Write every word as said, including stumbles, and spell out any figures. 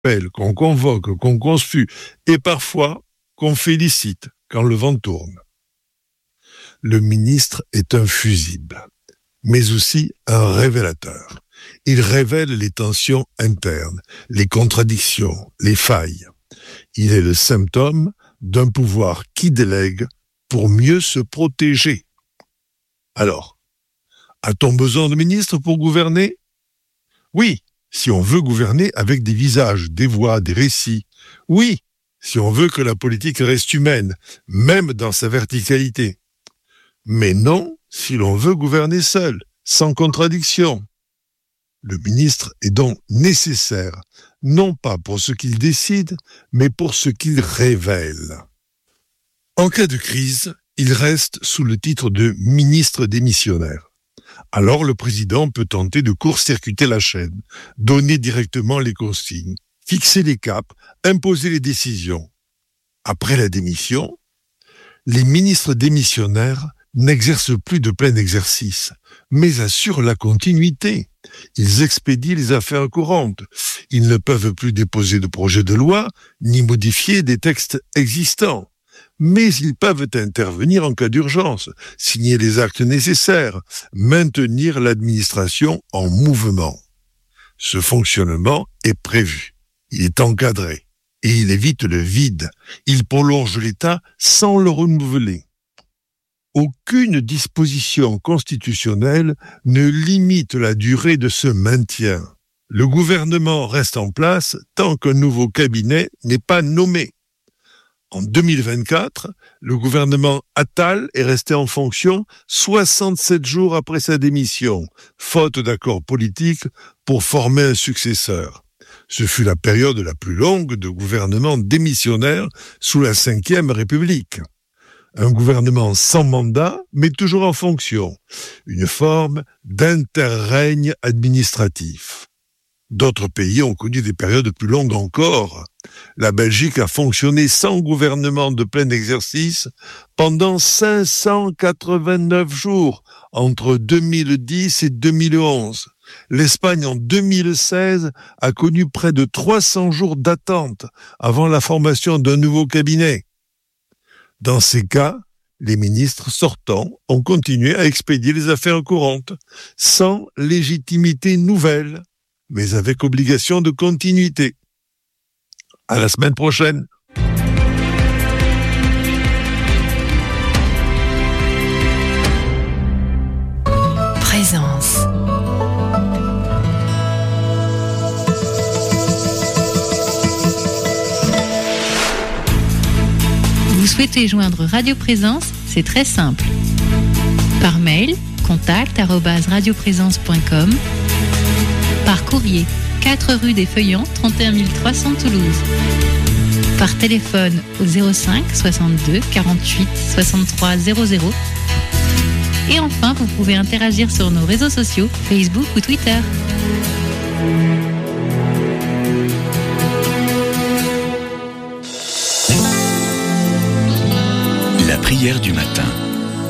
appelle, qu'on convoque, qu'on conspue, et parfois qu'on félicite quand le vent tourne. Le ministre est un fusible, mais aussi un révélateur. Il révèle les tensions internes, les contradictions, les failles. Il est le symptôme d'un pouvoir qui délègue pour mieux se protéger. Alors, a-t-on besoin de ministres pour gouverner ? Oui, si on veut gouverner avec des visages, des voix, des récits. Oui, si on veut que la politique reste humaine, même dans sa verticalité. Mais non, si l'on veut gouverner seul, sans contradiction. Le ministre est donc nécessaire, non pas pour ce qu'il décide, mais pour ce qu'il révèle. En cas de crise, il reste sous le titre de ministre démissionnaire. Alors le président peut tenter de court-circuiter la chaîne, donner directement les consignes, fixer les caps, imposer les décisions. Après la démission, les ministres démissionnaires n'exercent plus de plein exercice, mais assurent la continuité. Ils expédient les affaires courantes. Ils ne peuvent plus déposer de projets de loi, ni modifier des textes existants. Mais ils peuvent intervenir en cas d'urgence, signer les actes nécessaires, maintenir l'administration en mouvement. Ce fonctionnement est prévu, il est encadré, et il évite le vide. Il prolonge l'État sans le renouveler. Aucune disposition constitutionnelle ne limite la durée de ce maintien. Le gouvernement reste en place tant qu'un nouveau cabinet n'est pas nommé. En deux mille vingt-quatre, le gouvernement Attal est resté en fonction soixante-sept jours après sa démission, faute d'accord politique pour former un successeur. Ce fut la période la plus longue de gouvernement démissionnaire sous la cinquième République. Un gouvernement sans mandat, mais toujours en fonction. Une forme d'interrègne administratif. D'autres pays ont connu des périodes plus longues encore. La Belgique a fonctionné sans gouvernement de plein exercice pendant cinq cent quatre-vingt-neuf jours, entre deux mille dix et deux mille onze. L'Espagne, en deux mille seize, a connu près de trois cents jours d'attente avant la formation d'un nouveau cabinet. Dans ces cas, les ministres sortants ont continué à expédier les affaires courantes, sans légitimité nouvelle, mais avec obligation de continuité. À la semaine prochaine. Présence. Vous souhaitez joindre Radio Présence ? C'est très simple. Par mail, contact arobase radioprésence point com. Par courrier, quatre rue des Feuillants, trente et un mille trois cents Toulouse. Par téléphone au zéro cinq soixante-deux quarante-huit soixante-trois zéro zéro. Et enfin, vous pouvez interagir sur nos réseaux sociaux, Facebook ou Twitter. La prière du matin.